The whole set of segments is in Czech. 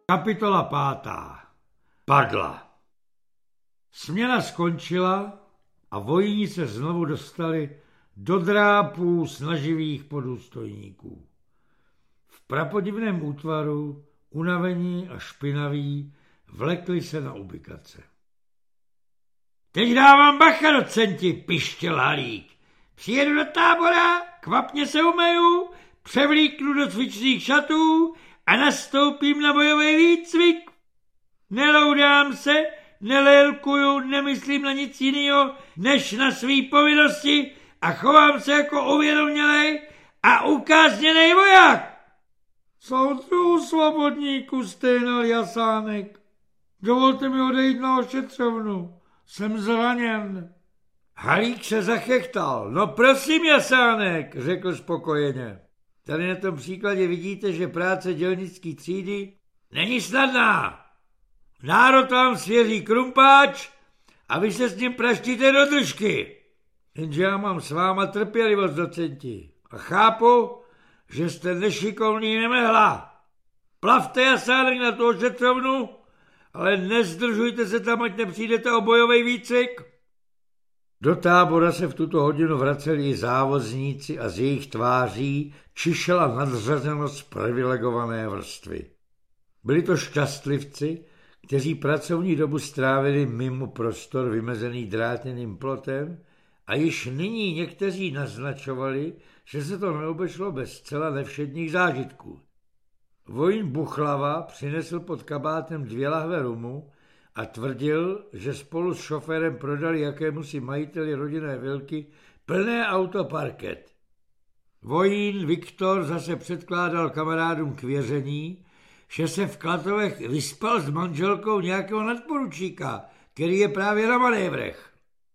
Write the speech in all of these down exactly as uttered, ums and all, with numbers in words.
Kapitola pátá. Padla. Směna skončila a vojíni se znovu dostali do drápů snaživých podůstojníků. V prapodivném útvaru, unavení a špinaví, vlekli se na ubikace. Teď dávám bacha, docenti, pištěl Halík. Přijedu do tábora, kvapně se umeju, převlíknu do cvičných šatů a nastoupím na bojový výcvik. Neloudám se, nelélkuju, nemyslím na nic jiného, než na svý povinnosti a chovám se jako uvědomělej a ukázněnej voják. Soudruhu svobodníku, stejnal Jasánek. Dovolte mi odejít na ošetřovnu. Jsem zraněn. Halík se zachechtal. No prosím, Jasánek, řekl spokojeně. Tady na tom příkladě vidíte, že práce dělnické třídy není snadná. Národ vám svěří krumpáč a vy se s ním praštíte do držky. Jenže já mám s váma trpělivost, docenti. A chápu, že jste nešikovný nemehla. Plavte, Jasánek, na tu ošetřovnu, ale nezdržujte se tam, ať nepřijdete o bojový výcvik. Do tábora se v tuto hodinu vraceli i závozníci a z jejich tváří čišela nadřazenost privilegované vrstvy. Byli to šťastlivci, kteří pracovní dobu strávili mimo prostor vymezený drátěným plotem a již nyní někteří naznačovali, že se to neobešlo bez zcela nevšedních zážitků. Vojín Buchlava přinesl pod kabátem dvě lahve rumu a tvrdil, že spolu s šoférem prodali jakémusi majiteli rodinné vilky plné auto parket. Vojín Viktor zase předkládal kamarádům k věření, že se v Klatovech vyspal s manželkou nějakého nadporučíka, který je právě na manévrech.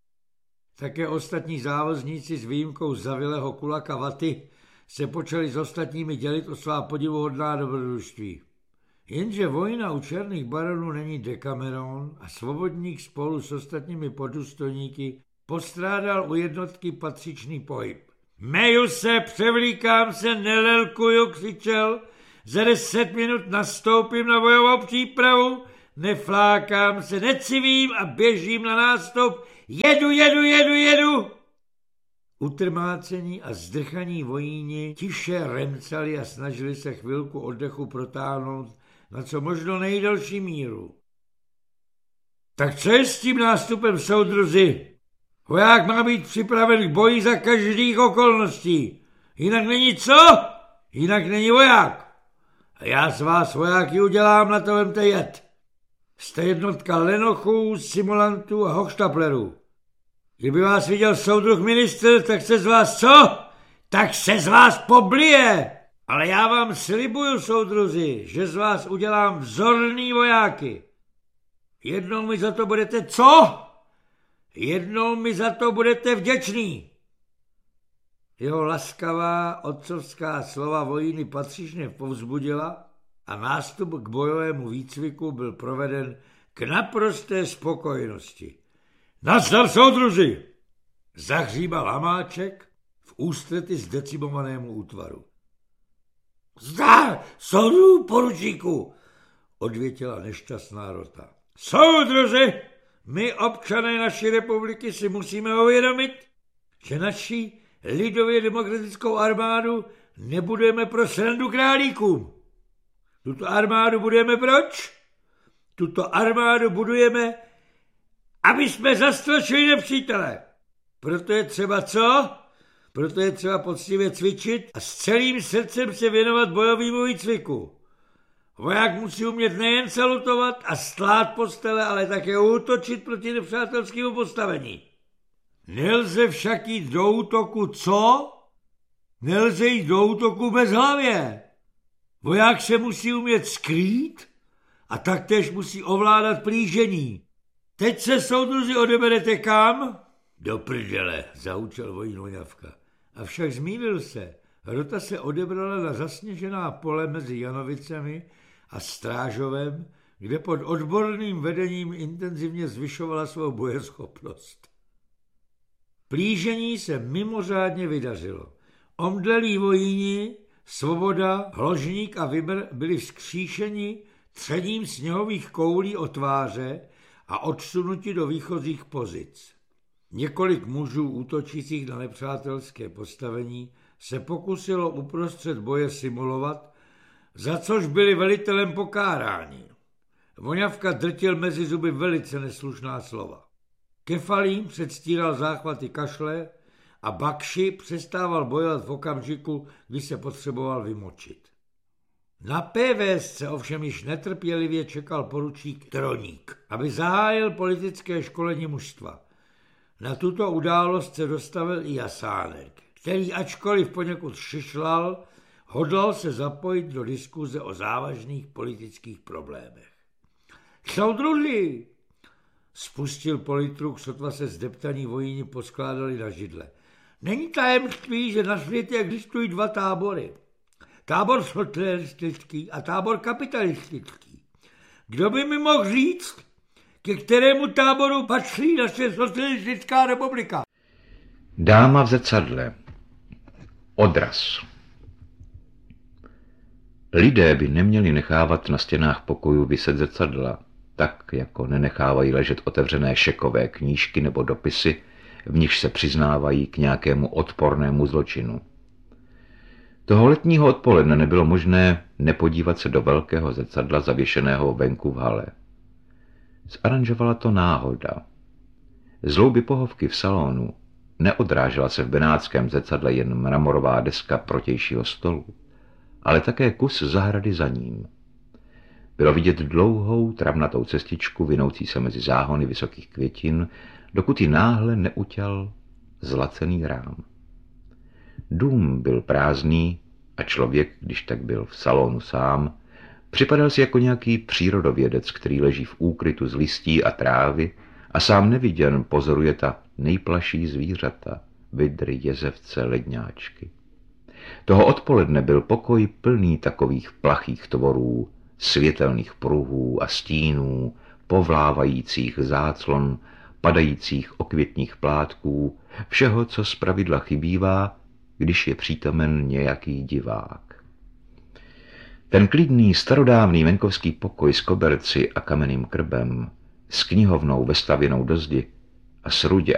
Také ostatní závozníci s výjimkou zavilého kulaka Vaty se počali s ostatními dělit o svá podivuhodná dobrodružství. Jenže vojna u černých baronů není Decameron a svobodník spolu s ostatními podůstojníky postrádal u jednotky patřičný pohyb. Meju se, převlíkám se, nelelkuju, křičel, za deset minut nastoupím na bojovou přípravu, neflákám se, necivím a běžím na nástup, jedu, jedu, jedu, jedu. Utrmácení a zdrchaní vojíni tiše remcali a snažili se chvilku oddechu protáhnout na co možno nejdelší míru. Tak co je s tím nástupem, soudruzi? Voják má být připraven k boji za každých okolností. Jinak není co? Jinak není voják. A já z vás vojáky udělám, na to vemte jet. Jste jednotka lenochů, simulantů a hochštaplerů. Kdyby vás viděl soudruh ministr, tak se z vás co? Tak se z vás poblije. Ale já vám slibuju, soudruzi, že z vás udělám vzorný vojáky. Jednou mi za to budete co? Jednou mi za to budete vděčný. Jeho laskavá otcovská slova vojíny patřičně povzbudila a nástup k bojovému výcviku byl proveden k naprosté spokojenosti. Nazdar, soudruzi! Zahříbal Hamáček v ústrety zdecimovanému útvaru. Zdar, soudruhu poručíku, odvětila nešťastná rota. Soudruzi, my občané naší republiky si musíme uvědomit, že naší lidově demokratickou armádu nebudujeme pro srandu králíkům. Tuto armádu budujeme proč? Tuto armádu budujeme, aby jsme zastrašili nepřítele. Proto je třeba co? Proto je třeba poctivě cvičit a s celým srdcem se věnovat bojovému výcviku. Voják musí umět nejen salutovat a stlát postele, ale také útočit proti nepřátelskému postavení. Nelze však jít do útoku co? Nelze jít do útoku bez hlavě. Voják se musí umět skrýt a taktéž musí ovládat plížení. Teď se, soudruzi, odeberete kam? Do prdele, zahučel vojín Voňavka. Avšak zmýlil se. Rota se odebrala na zasněžená pole mezi Janovicemi a Strážovem, kde pod odborným vedením intenzivně zvyšovala svou bojeschopnost. Plížení se mimořádně vydařilo. Omdlelí vojíni, Svoboda, Hložník a Vybr byli vzkříšeni třením sněhových koulí o tváře a odsunutí do výchozích pozic. Několik mužů útočících na nepřátelské postavení se pokusilo uprostřed boje simulovat, za což byli velitelem pokáráni. Voňavka drtil mezi zuby velice neslušná slova. Kefalím předstíral záchvaty kašle a Bakši přestával bojovat v okamžiku, kdy se potřeboval vymočit. Na PVSce ovšem již netrpělivě čekal poručík Troník, aby zahájil politické školení mužstva. Na tuto událost se dostavil i Jasánek, který ačkoliv poněkud šišlal, hodlal se zapojit do diskuze o závažných politických problémech. Soudruži! Spustil politruk, sotva se zdeptaní vojíni poskládali na židle. Není tajemství, že na světě existují dva tábory. Tábor socialistický a tábor kapitalistický. Kdo by mi mohl říct, ke kterému táboru patří naše socialistická republika? Dáma v zrcadle. Odraz. Lidé by neměli nechávat na stěnách pokojů viset zrcadla, tak jako nenechávají ležet otevřené šekové knížky nebo dopisy, v nichž se přiznávají k nějakému odpornému zločinu. Toho letního odpoledne nebylo možné nepodívat se do velkého zrcadla zavěšeného venku v hale. Zaranžovala to náhoda. Zlouby pohovky v salonu neodrážela se v benátském zrcadle jen mramorová deska protějšího stolu, ale také kus zahrady za ním. Bylo vidět dlouhou travnatou cestičku vinoucí se mezi záhony vysokých květin, dokud ji náhle neutěl zlacený rám. Dům byl prázdný a člověk, když tak byl v salonu sám, připadal si jako nějaký přírodovědec, který leží v úkrytu z listí a trávy a sám neviděn pozoruje ta nejplaší zvířata, vydry, jezevce, ledňáčky. Toho odpoledne byl pokoj plný takových plachých tvorů, světelných pruhů a stínů, povlávajících záclon, padajících okvětních plátků, všeho, co zpravidla chybívá, když je přítomen nějaký divák. Ten klidný starodávný venkovský pokoj s koberci a kamenným krbem, s knihovnou vestavěnou do zdi a s rudě